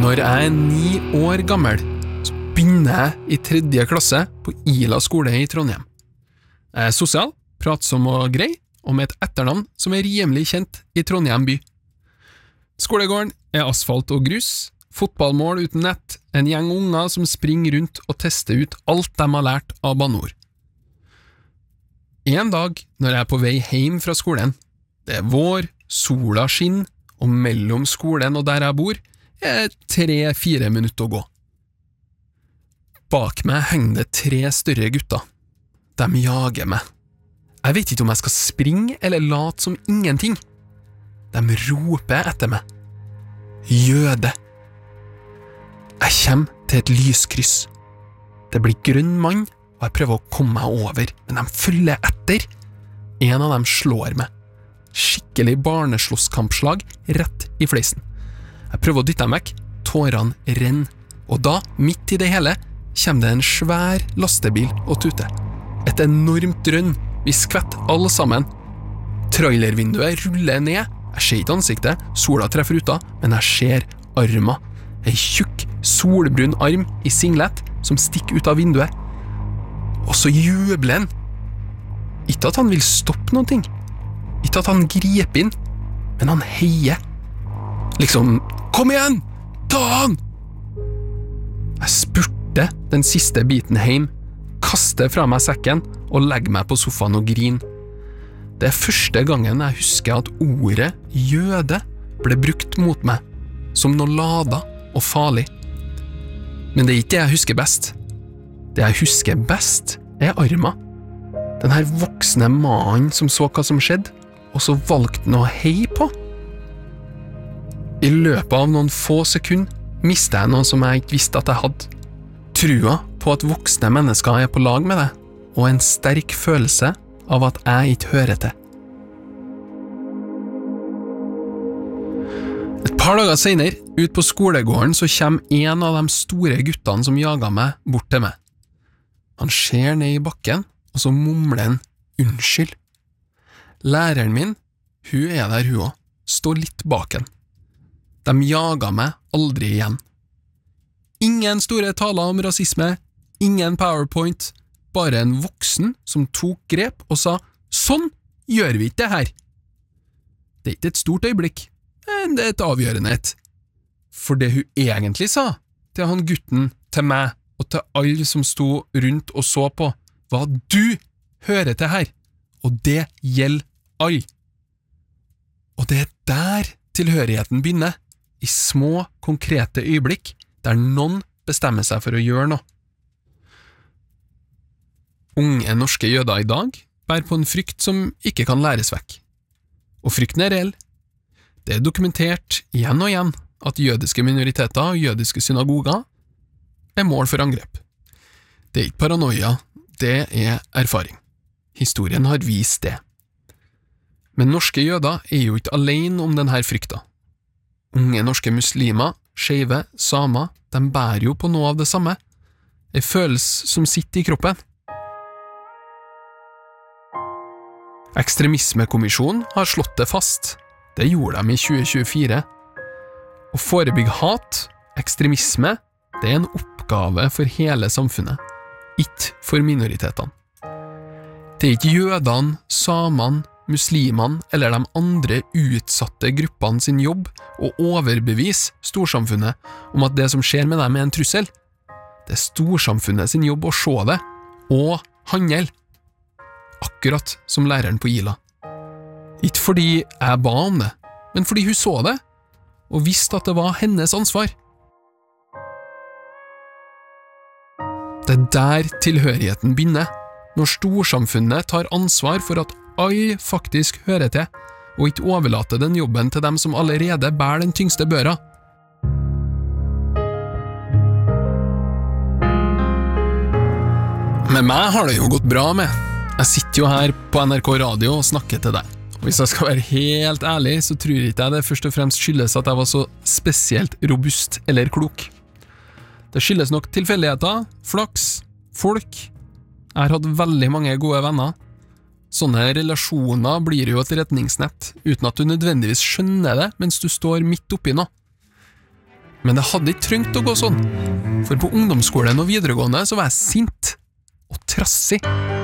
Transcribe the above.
Når jeg er 9 år gammel, så begynner jeg i 3. klasse på Ila skole i Trondheim. Jeg er sosial, pratsom og grei, og med et etternavn som er rimelig kjent i Trondheim by. Skolegården er asfalt og grus, fotballmål uten nett, en gjeng unger som springer rundt og tester ut alt de har lært av banneord. En dag når jeg er på vei hjem fra skolen, det er vår, sola skinner, og mellom skolen og der jeg bor, er 3-4 minutter å gå. Bak meg henger det 3 større gutter. De jager meg. Jeg vet ikke om jeg skal springe eller late som ingenting. De roper etter meg. Jøde. Jeg kommer til et lyskryss. Det blir grønn mann, og jeg prøver å komme meg over, men de følger etter. En av dem slår meg. Skikkelig barneslåsskampslag rett i fleisen. Jeg prøver å dytte dem vekk, tårene renner, og da, midt i det hele, kommer det en svær lastebil og tuter. Et enormt drønn, vi skvetter alle sammen. Trailervinduet ruller ned, jeg ser ikke ansiktet, sola treffer ruta, men jeg ser armen. En tjukk, solbrun arm i singlet som stikker ut av vinduet. Og så jubler han. Ikke at han vil stoppe noen ting. Ikke at han griper inn, men han heier. Liksom, kom igjen! Ta han! Jeg spurter den siste biten hjem, kaster fra meg sekken og legger meg på sofaen og griner. Det er første gangen jeg husker at ordet jøde ble brukt mot meg, som noe lada og farlig. Men det er ikke det jeg husker best. Det jeg husker best er armen. Den her voksne mannen som så hva som skjedde, og så valgte han å heie på. I løpet av noen få sekunder mistet jeg noe som jeg ikke visste at jeg hadde. Trua på at voksne mennesker er på lag med deg, og en sterk følelse av at jeg ikke hører til. Et par dager senere, ut på skolegården, så kommer en av de store guttene som jaget meg bort til meg. Han ser ned i bakken, og så mumler han unnskyld. Læreren min, hun er der hun også, står litt bak han. De jaget meg aldri igjen. Ingen store taler om rasisme, ingen PowerPoint, bare en voksen som tok grep og sa, sånn gjør vi ikke det her. Det er ikke et stort øyeblikk, men det er et avgjørende et. For det hun egentlig sa til han gutten, til meg og til alle som sto rundt og så på, var at du hører til her, og det gjelder alle. Og det er der tilhørigheten begynner, i små, konkrete øyeblikk, der noen bestemmer seg for å gjøre noe. Unge norske jøder i dag bærer på en frykt som ikke kan læres vekk. Og frykten er reell. Det er dokumentert igjen og igjen at jødiske minoriteter og jødiske synagoger er mål for angrep. Det er ikke paranoia, det er erfaring. Historien har vist det. Men norske jøder er jo ikke alene om denne frykta. Unge norske muslimer, skeive, samer, de bærer jo på noe av det samme. En følelse som sitter i kroppen. Ekstremismekommisjonen har slått det fast. Det gjorde de i 2024. Å forebygge hat, ekstremisme, det er en oppgave for hele samfunnet, ikke for minoritetene. Det er ikke jødene, samene, muslimene eller de andre utsatte gruppene sin jobb å overbevise storsamfunnet om at det som skjer med dem er en trussel. Det er storsamfunnet sin jobb å se det, og handle. Akkurat som læreren på Ila. Ikke fordi jeg ba om det, men fordi hun så det, og visste at det var hennes ansvar. Det er der tilhørigheten begynner, når storsamfunnet tar ansvar for at alle faktisk hører til, og ikke overlater den jobben til dem som allerede bærer den tyngste børa. Med meg har det jo gått bra med. Jeg sitter jo her på NRK Radio og snakker til deg. Og hvis jeg skal være helt ærlig, så tror ikke jeg det først og fremst skyldes at jeg var så spesielt robust eller klok. Det skyldes nok tilfeldigheter, flaks, folk. Jeg har hatt veldig mange gode venner. Sånne relasjoner blir jo et redningsnett, uten at du nødvendigvis skjønner det mens du står midt oppi noe. Men det hadde ikke trengt å gå sånn, for på ungdomsskolen og videregående så var jeg sint og trassig.